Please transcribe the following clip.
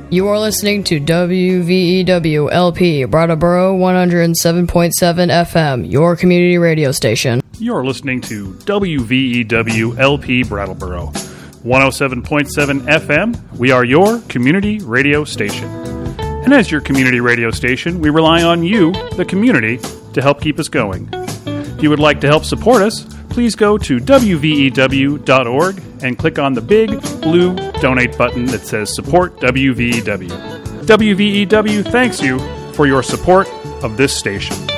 You are listening to WVEW LP, Brattleboro 107.7 FM, your community radio station. You're listening to WVEW LP Brattleboro 107.7 FM. We are your community radio station. And as your community radio station, we rely on you, the community, to help keep us going. If you would like to help support us, please go to WVEW.org and click on the big blue donate button that says Support WVEW. WVEW thanks you for your support of this station.